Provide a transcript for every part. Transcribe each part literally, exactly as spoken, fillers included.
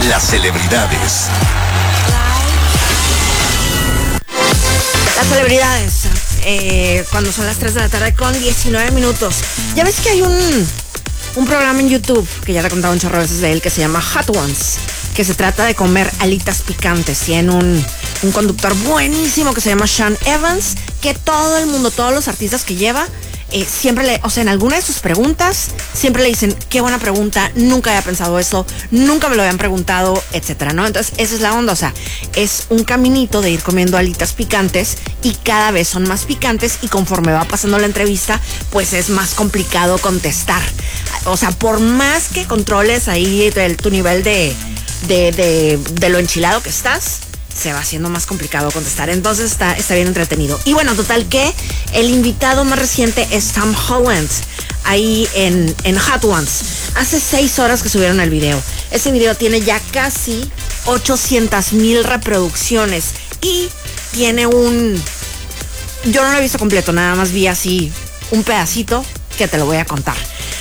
Las celebridades. Las celebridades, eh, cuando son las tres de la tarde con diecinueve minutos. Ya ves que hay un, un programa en YouTube, que ya te he contado un chorro de veces de él, que se llama Hot Ones, que se trata de comer alitas picantes. Tiene un, un conductor buenísimo que se llama Sean Evans, que todo el mundo, todos los artistas que lleva, eh, siempre le, o sea, en alguna de sus preguntas, siempre le dicen, qué buena pregunta, nunca había pensado eso, nunca me lo habían preguntado, etcétera, ¿no? Entonces, esa es la onda, o sea, es un caminito de ir comiendo alitas picantes y cada vez son más picantes y conforme va pasando la entrevista, pues es más complicado contestar. O sea, por más que controles ahí el, tu nivel de, de, de, de lo enchilado que estás, se va haciendo más complicado contestar. Entonces está, está bien entretenido. Y bueno, total que el invitado más reciente es Tom Holland, ahí en, en Hot Ones. Hace seis horas que subieron el video. Ese video tiene ya casi ochocientas mil reproducciones y tiene un... Yo no lo he visto completo, nada más vi así un pedacito que te lo voy a contar.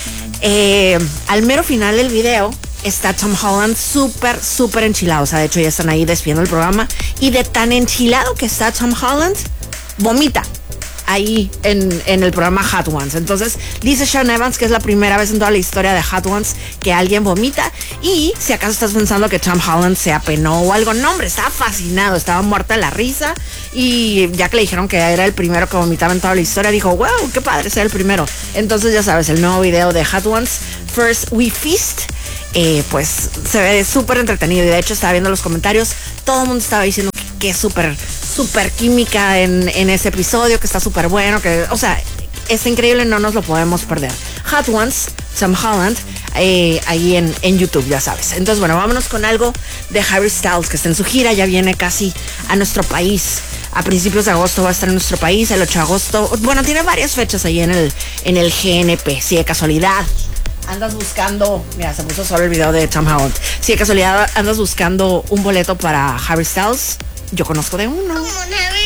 Eh, al mero final del video está Tom Holland súper, súper enchilado. O sea, de hecho ya están ahí despidiendo el programa. Y de tan enchilado que está Tom Holland, vomita ahí en, en el programa Hot Ones. Entonces dice Sean Evans que es la primera vez en toda la historia de Hot Ones que alguien vomita. Y si acaso estás pensando que Tom Holland se apenó o algo, no hombre, estaba fascinado, estaba muerta de la risa. Y ya que le dijeron que era el primero que vomitaba en toda la historia, dijo, wow, qué padre ser el primero. Entonces ya sabes, el nuevo video de Hot Ones, First We Feast, Eh, pues se ve súper entretenido. Y de hecho estaba viendo los comentarios, todo el mundo estaba diciendo que, que es súper, súper química en, en ese episodio, que está súper bueno, que, o sea, es increíble, no nos lo podemos perder. Hot Ones, Tom Holland, eh, ahí en, en YouTube, ya sabes. Entonces, bueno, vámonos con algo de Harry Styles, que está en su gira, ya viene casi a nuestro país. A principios de agosto va a estar en nuestro país, el ocho de agosto. Bueno, tiene varias fechas ahí en el, en el G N P, si de casualidad andas buscando, mira, se puso solo el video de Tom Holland. Si de casualidad andas buscando un boleto para Harry Styles, yo conozco de uno.